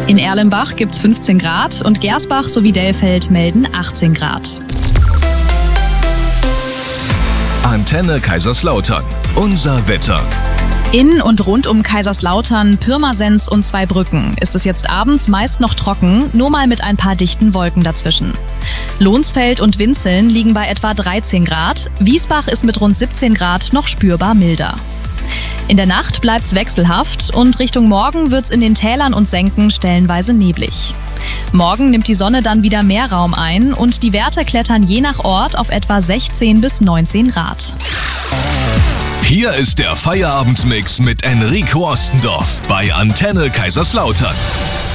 In Erlenbach gibt es 15 Grad und Gersbach sowie Dellfeld melden 18 Grad. Antenne Kaiserslautern. Unser Wetter. In und rund um Kaiserslautern, Pirmasens und Zweibrücken ist es jetzt abends meist noch trocken, nur mal mit ein paar dichten Wolken dazwischen. Lohnsfeld und Winzeln liegen bei etwa 13 Grad, Wiesbach ist mit rund 17 Grad noch spürbar milder. In der Nacht bleibt's wechselhaft und Richtung Morgen wird's in den Tälern und Senken stellenweise neblig. Morgen nimmt die Sonne dann wieder mehr Raum ein und die Werte klettern je nach Ort auf etwa 16 bis 19 Grad. Hier ist der Feierabendmix mit Enrico Ostendorf bei Antenne Kaiserslautern.